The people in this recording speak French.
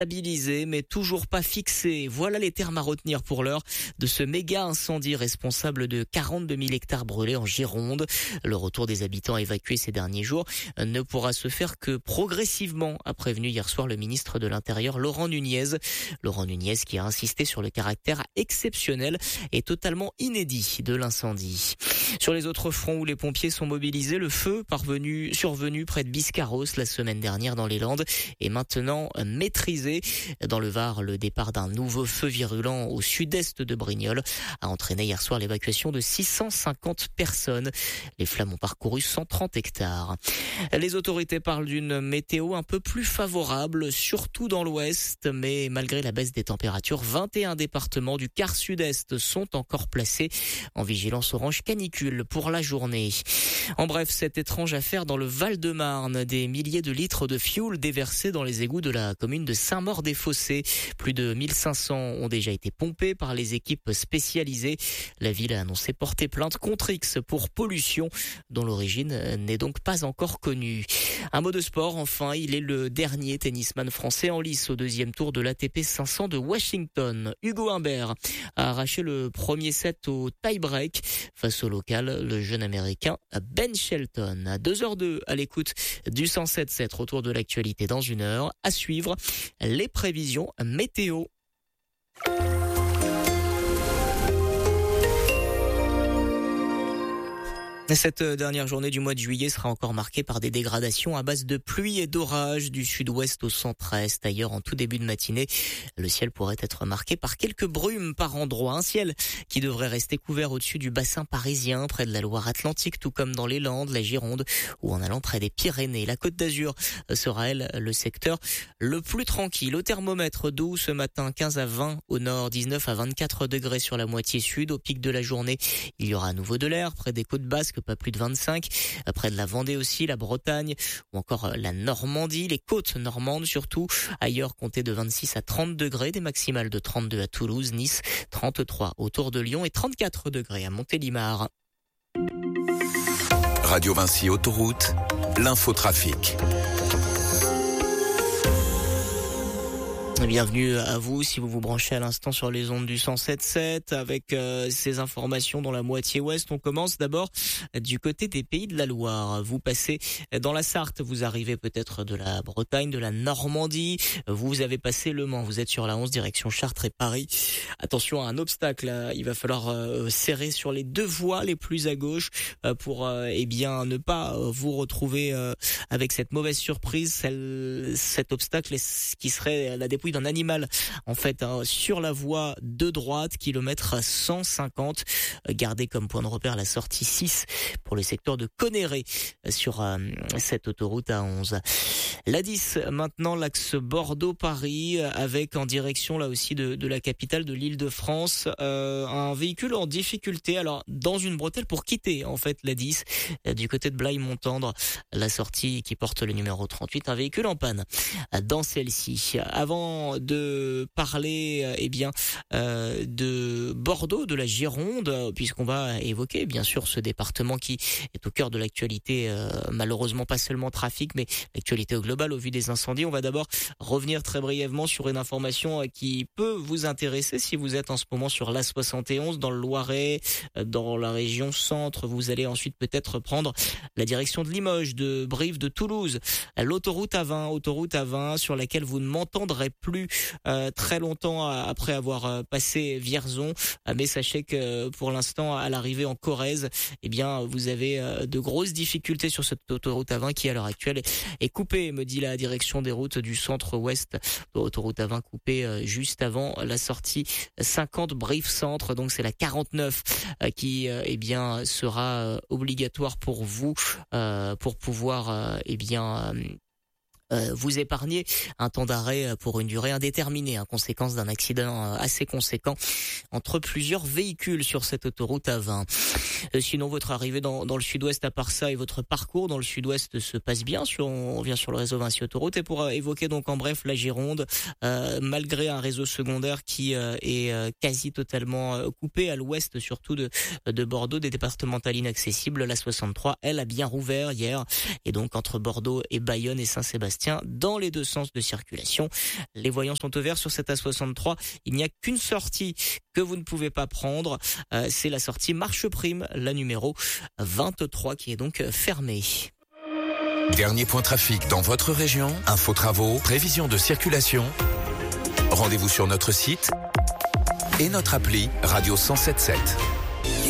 stabilisé mais toujours pas fixé. Voilà les termes à retenir pour l'heure de ce méga incendie responsable de 42 000 hectares brûlés en Gironde. Le retour des habitants évacués ces derniers jours ne pourra se faire que progressivement, a prévenu hier soir le ministre de l'Intérieur Laurent Nunez. Laurent Nunez qui a insisté sur le caractère exceptionnel et totalement inédit de l'incendie. Sur les autres fronts où les pompiers sont mobilisés, le feu survenu près de Biscarrosse la semaine dernière dans les Landes est maintenant maîtrisé. Dans le Var, le départ d'un nouveau feu virulent au sud-est de Brignoles a entraîné hier soir l'évacuation de 650 personnes. Les flammes ont parcouru 130 hectares. Les autorités parlent d'une météo un peu plus favorable, surtout dans l'ouest, mais malgré la baisse des températures, 21 départements du quart sud-est sont encore placés en vigilance orange canicule pour la journée. En bref, cette étrange affaire dans le Val-de-Marne, des milliers de litres de fioul déversés dans les égouts de la commune de Saint-Maur-des-Fossés. Plus de 1500 ont déjà été pompés par les équipes spécialisées. La ville a annoncé porter plainte contre X pour pollution, dont l'origine n'est donc pas encore connue. Un mot de sport, enfin, il est le dernier tennisman français en lice au deuxième tour de l'ATP 500 de Washington. Hugo Humbert a arraché le premier set au tie-break face au local, le jeune américain Ben Shelton. À 2h02 à l'écoute du 107.7, retour de l'actualité dans une heure. À suivre, les prévisions météo. Cette dernière journée du mois de juillet sera encore marquée par des dégradations à base de pluie et d'orage du sud-ouest au centre-est. Ailleurs, en tout début de matinée, le ciel pourrait être marqué par quelques brumes par endroits. Un ciel qui devrait rester couvert au-dessus du bassin parisien, près de la Loire-Atlantique, tout comme dans les Landes, la Gironde ou en allant près des Pyrénées. La Côte d'Azur sera, elle, le secteur le plus tranquille. Au thermomètre, doux ce matin, 15 à 20 au nord, 19 à 24 degrés sur la moitié sud. Au pic de la journée, il y aura à nouveau de l'air près des côtes basques, pas plus de 25, près de la Vendée aussi, la Bretagne ou encore la Normandie, les côtes normandes surtout. Ailleurs, comptez de 26 à 30 degrés, des maximales de 32 à Toulouse, Nice, 33 autour de Lyon et 34 degrés à Montélimar. Radio Vinci Autoroute, l'infotrafic. Bienvenue à vous si vous vous branchez à l'instant sur les ondes du 107.7 avec ces informations dans la moitié ouest. On commence d'abord du côté des Pays de la Loire. Vous passez dans la Sarthe, vous arrivez peut-être de la Bretagne, de la Normandie. Vous avez passé Le Mans, vous êtes sur la 11 direction Chartres et Paris. Attention à un obstacle, là. Il va falloir serrer sur les deux voies les plus à gauche pour ne pas vous retrouver avec cette mauvaise surprise. Cet obstacle qui serait la dépouille d'un animal en fait sur la voie de droite, kilomètre 150. Gardez comme point de repère la sortie 6 pour le secteur de Conneré sur cette autoroute A11. La 10 maintenant, l'axe Bordeaux-Paris avec en direction là aussi de la capitale de l'Île-de-France un véhicule en difficulté alors dans une bretelle pour quitter en fait la 10 du côté de Blaye-Montendre, la sortie qui porte le numéro 38, un véhicule en panne dans celle-ci. Avant de parler de Bordeaux, de la Gironde, puisqu'on va évoquer bien sûr ce département qui est au cœur de l'actualité, malheureusement pas seulement trafic, mais l'actualité au global au vu des incendies. On va d'abord revenir très brièvement sur une information qui peut vous intéresser si vous êtes en ce moment sur l'A71 dans le Loiret, dans la région centre. Vous allez ensuite peut-être prendre la direction de Limoges, de Brive, de Toulouse, l'autoroute A20 sur laquelle vous ne m'entendrez plus très longtemps après avoir passé Vierzon, mais sachez que pour l'instant à l'arrivée en Corrèze, vous avez de grosses difficultés sur cette autoroute A20 qui à l'heure actuelle est coupée, me dit la direction des routes du centre-ouest. Autoroute A20 coupée juste avant la sortie 50 Brive Centre, donc c'est la 49 qui sera obligatoire pour vous pour pouvoir vous épargner un temps d'arrêt pour une durée indéterminée, conséquence d'un accident assez conséquent entre plusieurs véhicules sur cette autoroute A20. Sinon, votre arrivée dans le sud-ouest à part ça et votre parcours dans le sud-ouest se passe bien. On vient sur le réseau Vinci Autoroute et pour évoquer donc en bref la Gironde, malgré un réseau secondaire qui est quasi totalement coupé à l'ouest, surtout de Bordeaux, des départementales inaccessibles, la 63, elle a bien rouvert hier et donc entre Bordeaux et Bayonne et Saint-Sébastien, tient dans les deux sens de circulation. Les voyants sont au vert sur cette A63. Il n'y a qu'une sortie que vous ne pouvez pas prendre. C'est la sortie Marche Prime, la numéro 23 qui est donc fermée. Dernier point trafic dans votre région. Info travaux, prévision de circulation. Rendez-vous sur notre site et notre appli Radio 107.7.